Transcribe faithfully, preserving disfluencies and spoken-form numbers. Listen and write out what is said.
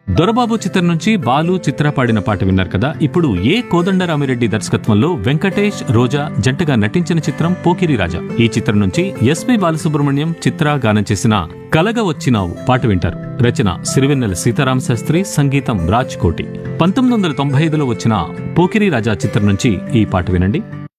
దొరబాబు చిత్రం నుంచి బాలు చిత్ర పాడిన పాట విన్నారు కదా. ఇప్పుడు ఏ కోదండరామిరెడ్డి దర్శకత్వంలో వెంకటేష్ రోజా జంటగా నటించిన చిత్రం పోకిరి రాజా. ఈ చిత్రం నుంచి ఎస్పి బాలసుబ్రహ్మణ్యం చిత్ర గానం చేసిన కలగ వచ్చినావు పాట వింటారు. రచన సిరివెన్నెల సీతారామ శాస్త్రి, సంగీతం రాజ్ కోటి. పంతొమ్మిది వందల తొంభై ఐదులో వచ్చిన పోకిరి రాజా చిత్రం నుంచి ఈ పాట వినండి.